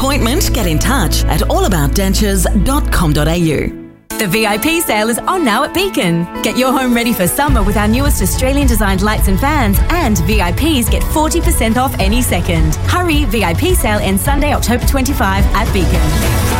appointment, get in touch at allaboutdentures.com.au. The VIP sale is on now at Beacon. Get your home ready for summer with our newest Australian designed lights and fans, and VIPs get 40% off any second. Hurry, VIP sale ends Sunday, October 25 at Beacon.